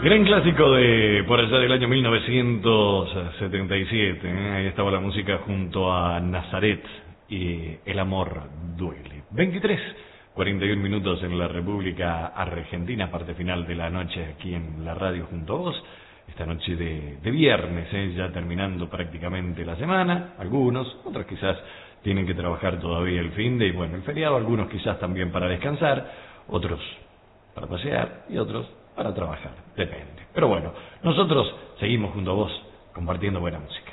Gran clásico de por allá del año 1977. Ahí estaba la música junto a Nazaret y El amor duele. 23:41 minutos en la República Argentina, parte final de la noche aquí en la radio junto a vos. Esta noche de viernes, ya terminando prácticamente la semana. Algunos, otros quizás tienen que trabajar todavía el fin de, y bueno, el feriado, algunos quizás también para descansar, otros para pasear y otros para trabajar, depende. Pero bueno, nosotros seguimos junto a vos compartiendo buena música.